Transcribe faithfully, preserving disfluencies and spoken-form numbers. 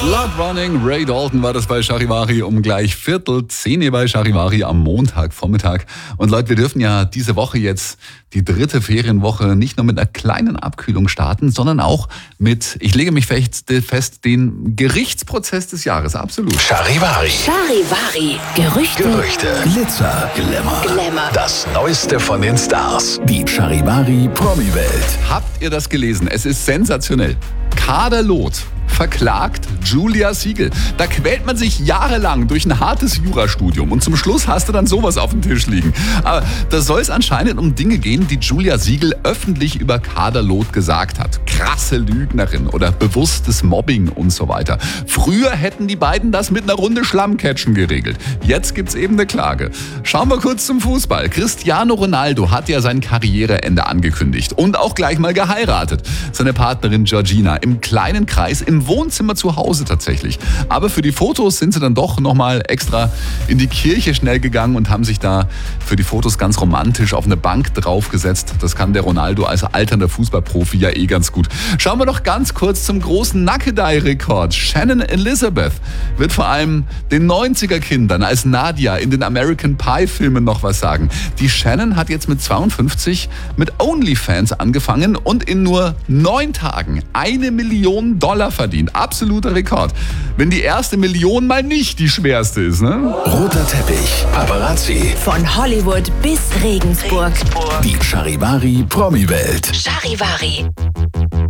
Blood Running, Ray Dalton war das bei Charivari um gleich Viertel zehn hier bei Charivari am Montagvormittag. Und Leute, wir dürfen ja diese Woche jetzt die dritte Ferienwoche nicht nur mit einer kleinen Abkühlung starten, sondern auch mit, ich lege mich fest, fest den Gerichtsprozess des Jahres. Absolut. Charivari. Charivari. Gerüchte. Gerüchte. Glitzer, Glamour. Glamour. Das Neueste von den Stars. die Charivari Promi-Welt. Habt ihr das gelesen? Es ist sensationell. Kader Loth verklagt Julia Siegel. Da quält man sich jahrelang durch ein hartes Jurastudium und zum Schluss hast du dann sowas auf dem Tisch liegen. Aber da soll es anscheinend um Dinge gehen, die Julia Siegel öffentlich über Kader Loth gesagt hat. Krasse Lügnerin oder bewusstes Mobbing und so weiter. Früher hätten die beiden das mit einer Runde Schlammcatchen geregelt. Jetzt gibt's eben eine Klage. Schauen wir kurz zum Fußball. Cristiano Ronaldo hat ja sein Karriereende angekündigt und auch gleich mal geheiratet. Seine Partnerin Georgina im kleinen Kreis, im Wohnzimmer zu Hause tatsächlich. Aber für die Fotos sind sie dann doch nochmal extra in die Kirche schnell gegangen und haben sich da für die Fotos ganz romantisch auf eine Bank draufgesetzt. Das kann der Ronaldo als alternder Fußballprofi ja eh ganz gut. Schauen wir doch ganz kurz zum großen Nackedei-Rekord. Shannon Elizabeth wird vor allem den neunziger-Kindern als Nadia in den American Pie-Filmen noch was sagen. Die Shannon hat jetzt mit zweiundfünfzig mit OnlyFans angefangen und in nur neun Tagen eine Million Dollar verdient. Absoluter Rekord. Wenn die erste Million mal nicht die schwerste ist, ne? Roter Teppich, Paparazzi. Von Hollywood bis Regensburg. die Charivari Promi-Welt. Charivari.